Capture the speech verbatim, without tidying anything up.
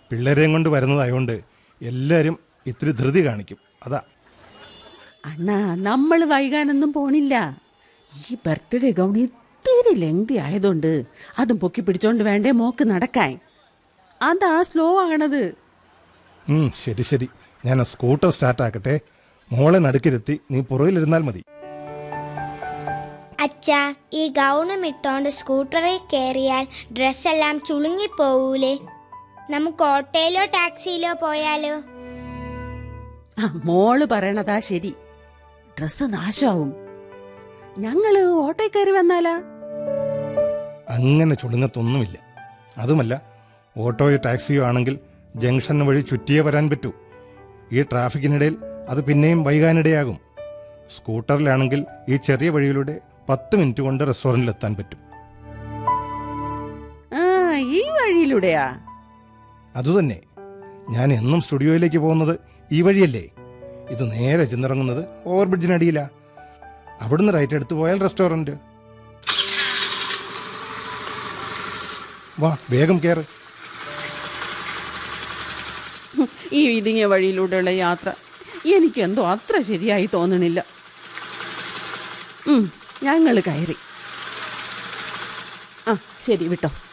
പിള്ളേരെയും കൊണ്ട് വരുന്നതായോണ്ട് എല്ലാരും ഇത്തിരി ധൃതി കാണിക്കും, അതാ. അണ്ണാ, നമ്മൾ വൈകാനൊന്നും പോണില്ല. ഈ ബർത്ത്ഡേ ഗൗൺ ഇത്തിരി ലെങ്തി ആയതുകൊണ്ട് അതും പൊക്കി പിടിച്ചോണ്ട് വേണ്ടേ മോക്ക് നടക്കാൻ. അതാ സ്ലോ ആകണത്. ഉം ശരി ശരി, ഞാൻ സ്കൂട്ടർ സ്റ്റാർട്ടാക്കട്ടെ. മോളെ നടുക്കിരുത്തി നീ പുറകിലിരുന്നാൽ മതി. അച്ഛാ, ഈ ഗൗണും ഇട്ടോണ്ട് സ്കൂട്ടറിൽ കയറിയാൽ ഡ്രസ്സെല്ലാം ചുളുങ്ങിപ്പോവൂലേ? നമുക്ക് ഓട്ടോയിലോ ടാക്സിയിലോ പോയാലോ? ആ, മോള് പറയണതാ ശരി. ഡ്രസ് നാശാവും. ഞങ്ങള് ഓട്ടോ കയറി വന്നാലാ? അങ്ങനെ ചുളുങ്ങത്തൊന്നുമില്ല. അതുമല്ല, ഓട്ടോയോ ടാക്സിയോ ആണെങ്കിൽ ജംഗ്ഷൻ വഴി ചുറ്റിയേ വരാൻ പറ്റൂ. ഈ ട്രാഫിക്കിനിടയിൽ അത് പിന്നെയും വൈകാനിടയാകും. സ്കൂട്ടറിലാണെങ്കിൽ ഈ ചെറിയ വഴിയിലൂടെ പത്ത് മിനിറ്റ് കൊണ്ട് റെസ്റ്റോറൻറ്റിലെത്താൻ പറ്റും. ആ, ഈ വഴിയിലൂടെയാ? അതുതന്നെ. ഞാൻ എന്നും സ്റ്റുഡിയോയിലേക്ക് പോകുന്നത് ഈ വഴിയല്ലേ. ഇത് നേരെ ചെന്നിറങ്ങുന്നത് ഓവർബ്രിഡ്ജിനടിയിലാ. അവിടുന്ന് റൈറ്റ് എടുത്ത് പോയാൽ റെസ്റ്റോറൻറ്റ്. വാ, വേഗം കയറ്. ഈ ഇടുങ്ങിയ വഴിയിലൂടെയുള്ള യാത്ര എനിക്കെന്തോ അത്ര ശരിയായി തോന്നണില്ല. ഞങ്ങൾ കയറി. ആ ശരി, വിട്ടോ.